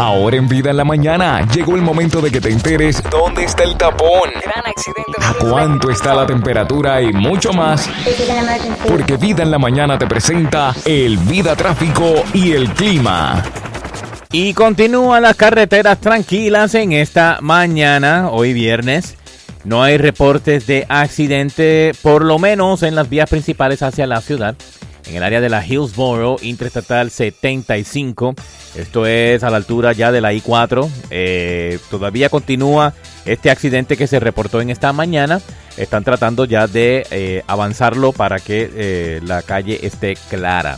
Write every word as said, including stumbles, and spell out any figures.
Ahora en Vida en la Mañana llegó el momento de que te enteres dónde está el tapón, Gran accidente. a cuánto está la temperatura y mucho más. Porque Vida en la Mañana te presenta el Vida Tráfico y el Clima. Y continúan las carreteras tranquilas en esta mañana, hoy viernes. No hay reportes de accidente, por lo menos en las vías principales hacia la ciudad. En el área de la Hillsborough, Interestatal setenta y cinco. Esto es a la altura ya de la I cuatro. Eh, todavía continúa este accidente que se reportó en esta mañana. Están tratando ya de eh, avanzarlo para que eh, la calle esté clara.